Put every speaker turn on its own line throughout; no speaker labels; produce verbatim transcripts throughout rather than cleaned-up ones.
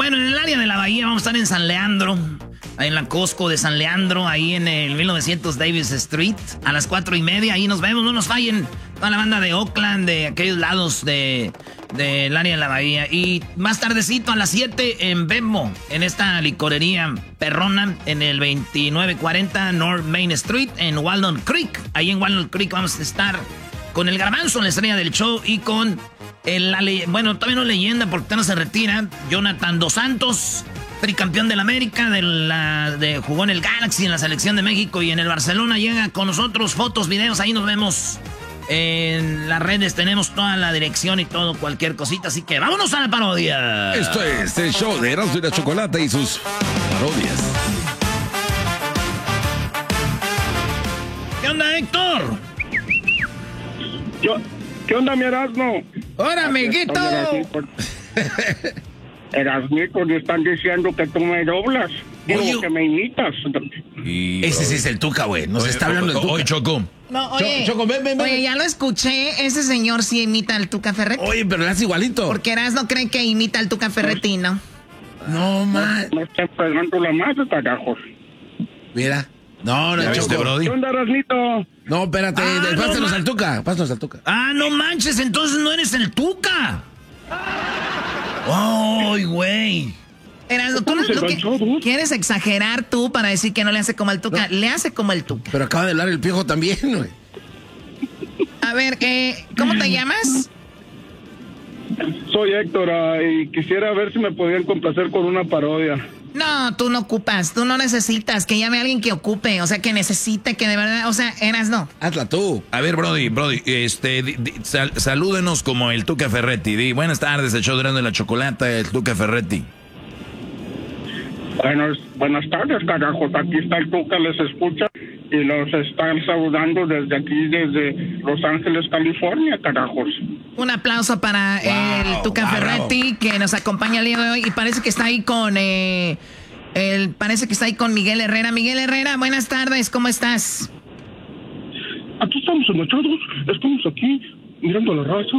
bueno, en el área de la Bahía vamos a estar en San Leandro, ahí en la Costco de San Leandro, ahí en el mil novecientos Davis Street, a las cuatro y media, ahí nos vemos, no nos fallen, toda la banda de Oakland, de aquellos lados de del área de la Bahía. Y más tardecito a las siete en Bembo, en esta licorería perrona, en el veintinueve cuarenta North Main Street, en Walnut Creek. Ahí en Walnut Creek vamos a estar con el Garbanzo, la estrella del show, y con el, la le- bueno, todavía no leyenda porque todavía no se retira, Jonathan Dos Santos, tricampeón de la América, de la, de, jugó en el Galaxy, en la selección de México y en el Barcelona. Llega con nosotros, fotos, videos, ahí nos vemos. En las redes tenemos toda la dirección y todo, cualquier cosita, así que vámonos a la parodia.
Esto es el show de Erasmo y la Chocolata y sus parodias.
¿Qué onda, Héctor?
Yo, ¿qué onda, mi Erasmo?
¡Hola, amiguito!
Erasmito, me están diciendo que tú me doblas. Digo
Oye.
que me imitas.
Ese sí es el Tuca, güey. Nos
Oye,
está hablando el Tuca.
Oye, Choco.
No, oye,
Choco, ven, ven, ven.
oye, ya lo escuché. Ese señor sí imita al Tuca Ferretti.
Oye, pero le hace igualito.
Porque Erasmo cree que imita al Tuca Ferretti, ¿no?
No, man.
Me están pegando la masa, carajos.
Mira. No, no,
¿Ya viste,
Choco.
Brody?
¿Qué onda, Erasmito?
No, espérate.
Ah,
de-
no,
pásanos
ma-
al Tuca. Pásanos al Tuca.
Ah, no manches, entonces no eres el Tuca. ¡Ay, güey!
Erasmo, tú no,
¿Cómo se
lo que-
enganchó, dude?
quieres exagerar tú para decir que no le hace como al Tuca. Le hace como el Tuca.
Pero acaba de hablar el Piojo también, güey.
A ver, eh, ¿cómo te llamas?
Soy Héctor ah, y quisiera ver si me podían complacer con una parodia.
No, tú no ocupas, tú no necesitas que llame a alguien que ocupe, o sea, que necesite, que de verdad, o sea, Erasmo.
Hazla tú.
A ver, Brody, Brody, este, di- di- sal- salúdenos como el Tuca Ferretti. Di, buenas tardes, el show de Erasmo y la Chocolata, el Tuca Ferretti.
Buenas, buenas tardes, carajos. Aquí está el Tuca, les escucha y los están saludando desde aquí, desde Los Ángeles, California, carajos.
Un aplauso para el Tuca
wow,
Ferretti que nos acompaña el día de hoy y parece que está ahí con eh, el, parece que está ahí con Miguel Herrera. Miguel Herrera, buenas tardes, ¿cómo estás?
Aquí estamos enganchados, estamos aquí mirando la raza.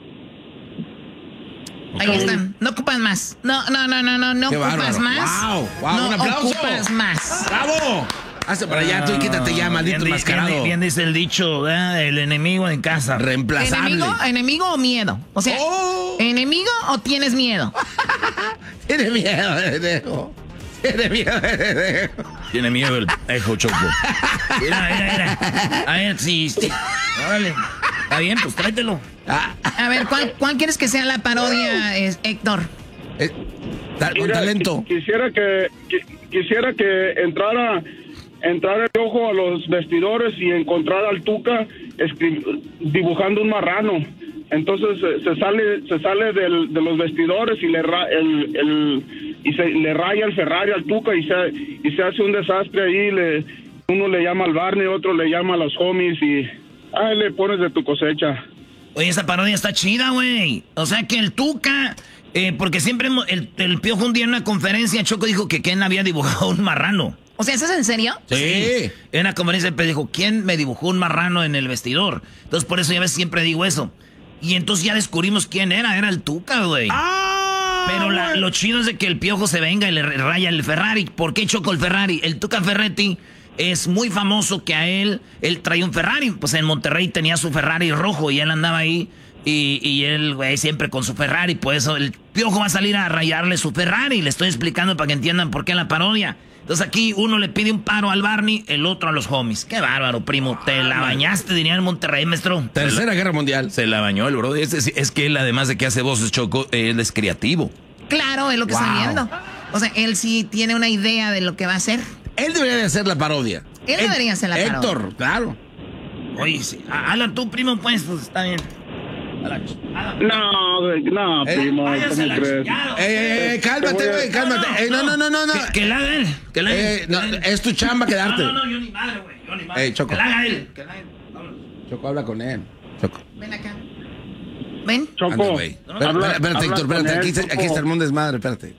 Ahí están, no ocupas más. No, no, no, no, no, no
Qué
ocupas
bárbaro.
más.
Wow, wow,
no
un aplauso.
ocupas más.
¡Bravo! Hazte para allá, tú y quítate ya, maldito
Bien, di-
enmascarado.
bien, bien dice el dicho, ¿verdad? El enemigo en casa.
Reemplazable.
¿Enemigo, enemigo o miedo? O sea,
Oh.
¿enemigo o tienes miedo?
Tiene miedo, pendejo. Tiene miedo, pendejo.
Tiene miedo el ejo, Choco.
Mira, mira, mira. A ver, sí, sí. Órale. Está bien, pues tráetelo.
Ah,
A ver, ¿cuál, cuál quieres que sea la parodia, es- Héctor?
eh, ta- con
Mira,
talento.
qui- Quisiera que qui- quisiera que entrara entrara el ojo a los vestidores y encontrara al Tuca escri- dibujando un marrano. Entonces eh, se sale se sale del- de los vestidores y le ra- el, el- y se le raya el Ferrari al Tuca y se y se hace un desastre ahí. Le, uno le llama al Barney, otro le llama a los homies y ahí le pones de tu cosecha.
Oye, esa parodia está chida, güey. O sea que el Tuca, eh, porque siempre hemos- el, el Piojo un día en una conferencia, Choco dijo que Ken había dibujado un marrano.
O sea, ¿eso es en serio?
Sí.
En una conferencia el dijo, ¿quién me dibujó un marrano en el vestidor? Entonces por eso ya ves, siempre digo eso. Y entonces ya descubrimos quién era, era el Tuca, güey.
¡Ah!
Pero la- lo chido es de que el Piojo se venga y le raya el Ferrari. ¿Por qué Choco el Ferrari? El Tuca Ferretti es muy famoso que a él, él traía un Ferrari. Pues en Monterrey tenía su Ferrari rojo y él andaba ahí. Y, y él, güey, siempre con su Ferrari. Por eso el Piojo va a salir a rayarle su Ferrari. Le estoy explicando para que entiendan por qué la parodia. Entonces aquí uno le pide un paro al Barney, el otro a los homies. Qué bárbaro, primo. Te la bañaste, diría en Monterrey, maestro.
Tercera Guerra Mundial.
Se la bañó el Brody. Es, es- es que él, además de que hace voces, Choco, él es creativo.
Claro, es lo que
Wow.
estoy viendo. O sea, él sí tiene una idea de lo que va a hacer.
Él debería de hacer la parodia.
Él debería hacer la parodia.
Héctor, claro.
Oye, sí. Ah, Habla tú, primo, pues, pues está bien. Habla, habla.
No, güey, no,
Eh,
primo,
Váyase
¿cómo
la
crees?
chingada.
Eh, eh, eh, cálmate,
Te voy a-
güey, cálmate. Eh, no, no, no, no, no.
Que, que la haga él. Que la haga
Eh,
él.
no,
Que la haga él.
es tu chamba quedarte.
No, no, no, yo ni madre, güey. Yo ni madre.
Ey, Choco.
Que la haga él. Que la haga él. Vámonos.
Choco, habla con él. Choco.
Ven acá. Ven.
Choco,
Anda, güey. Espera,
habla-
espera, espérate,
habla
Héctor,
con
espérate.
él,
Aquí, se-
Choco.
aquí está el mundo desmadre, espérate.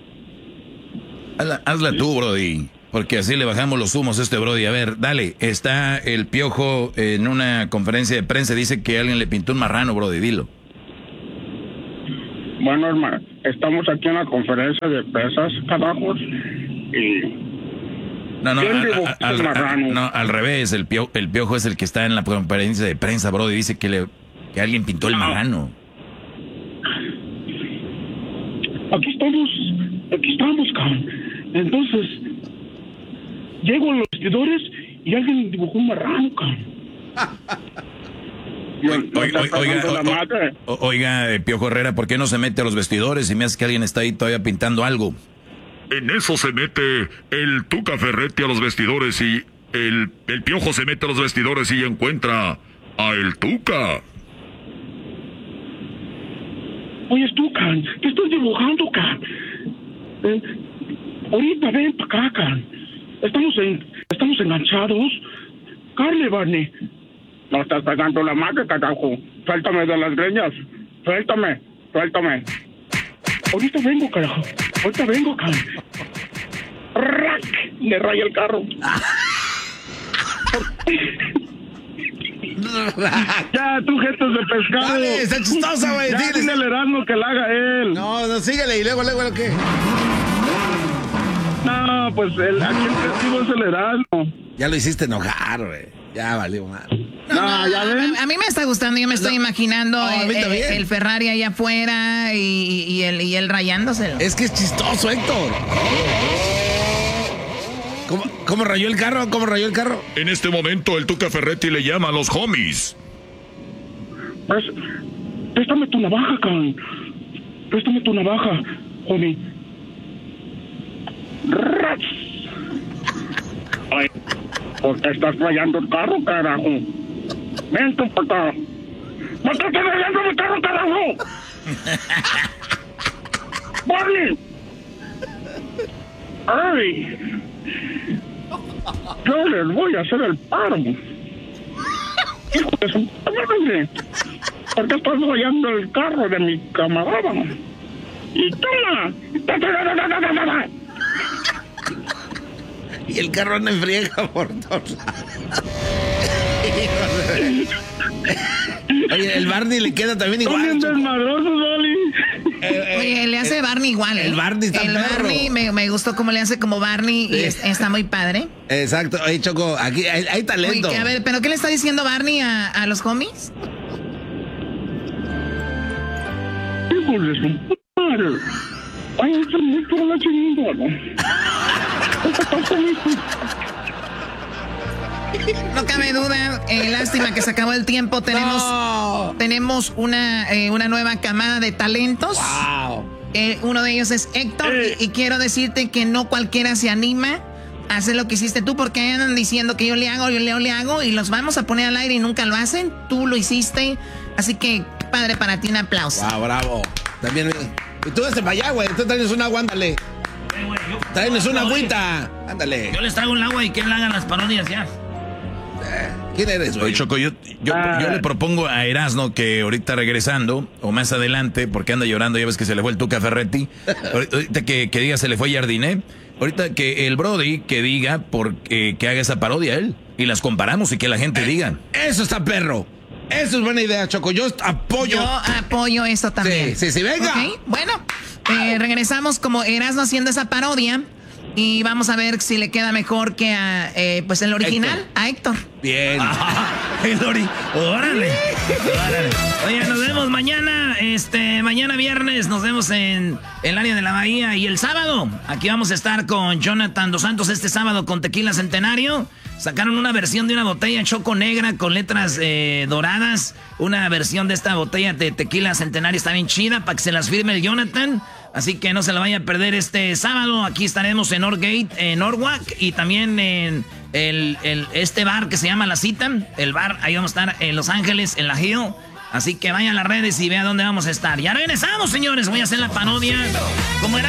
Hazla, hazla tú, Brody. Porque así le bajamos los humos a este Brody. A ver, dale. Está el Piojo en una conferencia de prensa. Dice que alguien le pintó un marrano, Brody. Dilo.
Bueno, hermano, estamos aquí en la conferencia de pesas, carajos, y...
No, no,
¿Quién
al,
dibujó
al-
ese
al-
marrano?
no, al revés, el piojo, el piojo es el que está en la conferencia de prensa, bro, y dice que, le, que alguien pintó el
No.
marrano.
Aquí estamos, aquí estamos, cabrón. Entonces, llego a los vestidores y alguien dibujó un marrano, cabrón.
Oiga, oiga, oiga,
la madre.
o- oiga, eh, Piojo Herrera, ¿por qué no se mete a los vestidores y me hace que alguien está ahí todavía pintando algo?
En eso se mete el Tuca Ferretti a los vestidores y el, el Piojo se mete a los vestidores y encuentra a el Tuca.
Oye, tú, can, ¿qué estás dibujando, can? Eh, ahorita ven para acá, can. Estamos, en, estamos enganchados. Carle, Barney. No estás pegando la madre, carajo. Suéltame de las greñas. Suéltame, suéltame. Ahorita vengo, carajo. Ahorita vengo, can. ¡Rac! Le raya el carro. Ya, tú, gestos de pescado.
Dale, está chistosa, güey.
Ya,
Síguele.
dile al Erasmo que la haga él.
No, no, síguele y luego, luego, ¿lo qué?
No, pues el, aquí el testigo es el Erasmo.
Ya lo hiciste enojar, güey. Ya valió mal.
No, ya ven.
A, a mí me está gustando, yo me estoy imaginando
No, a mí
el,
también.
el- el Ferrari allá afuera y, y, el, y él rayándoselo.
Es que es chistoso, Héctor. ¿Cómo, cómo rayó el carro? ¿Cómo rayó el carro?
En este momento el Tuca Ferretti le llama a los homies.
Pues, préstame tu navaja, can. Préstame tu navaja, homie. Ras. Ay, ¿por qué estás rayando el carro, carajo? Ven tú para acá. ¿Por qué estás rayando mi carro, carajo? ¡Barney! ¡Ay! Yo les voy a hacer el paro. Hijo de su madre. ¿Por qué estás rayando el carro de mi camarada? Y toma. Ta, ta, ta, ta, ta, ta, ta, ta.
Y el carro anda en friega por todos lados. Oye, el Barney le queda también
Son bien
igual. Choco.
desmadrosos, Oli.
Oye, le hace Barney igual. ¿eh?
el Barney está
El
perro.
Barney me, me gustó cómo le hace como Barney y
Sí.
es- está muy padre.
Exacto. Oye, Choco, aquí hay, hay
Oye,
talento.
que, a ver, ¿pero qué le está diciendo Barney a, a los homies?
Hijos de su madre. Váyanse muy por la chingada. ¿Qué pasa, mijo?
No cabe duda, eh, lástima que se acabó el tiempo. Tenemos,
No.
tenemos una, eh, una nueva camada de talentos.
Wow.
Eh, uno de ellos es Héctor
Eh.
y, y quiero decirte que no cualquiera se anima a hacer lo que hiciste tú porque andan diciendo que yo le hago, yo le, yo le hago y los vamos a poner al aire y nunca lo hacen. Tú lo hiciste, así que padre para ti, un aplauso.
Wow, bravo. También. Y tú desde para allá, güey. Tú traes una agua, ándale. Traes una agüita. Ándale.
Yo les traigo el agua y que él haga las parodias ya.
¿Quién eres,
Oye,
güey?
Choco, yo, yo,
Ah.
yo le propongo a Erasno que ahorita regresando, o más adelante, porque anda llorando, ya ves que se le fue el Tuca Ferretti, ahorita que, que diga se le fue Jardiné, ahorita que el Brody que diga por, eh, que haga esa parodia él, y las comparamos y que la gente diga.
Eso está perro. Eso es buena idea, Choco. Yo apoyo.
Yo apoyo eso también.
Sí, sí, sí, venga.
Ok, bueno, eh, regresamos como Erasmo haciendo esa parodia y vamos a ver si le queda mejor que a, eh, pues el original,
Héctor.
a Héctor.
Bien.
El Ori, órale, órale. Oye, nos vemos mañana, este, mañana viernes, nos vemos en el área de la Bahía y el sábado, aquí vamos a estar con Jonathan Dos Santos este sábado con Tequila Centenario. Sacaron una versión de una botella Choco negra con letras eh, doradas, una versión de esta botella de Tequila Centenario, está bien chida para que se las firme el Jonathan. Así que no se la vaya a perder este sábado. Aquí estaremos en Northgate, en Norwalk y también en el, el, este bar que se llama La Cita. El bar, ahí vamos a estar en Los Ángeles, en la Hill. Así que vayan a las redes y vean dónde vamos a estar. Ya regresamos, señores. Voy a hacer la parodia. Como era